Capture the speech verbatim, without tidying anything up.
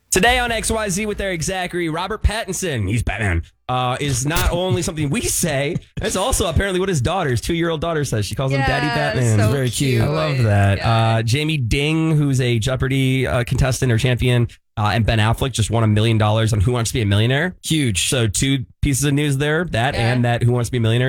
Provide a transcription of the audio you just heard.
Today on X Y Z with Eric Zachary, Robert Pattinson, he's Batman, uh, is not only something we say, it's also apparently what his daughter, his two-year-old daughter says. She calls yeah, him Daddy Batman. So very cute. cute. I love that. Yeah. Uh, Jamie Ding, who's a Jeopardy uh, contestant or champion, uh, and Ben Affleck just won a million dollars on Who Wants to Be a Millionaire. Huge. So two pieces of news there, that Yeah. and that Who Wants to Be a Millionaire.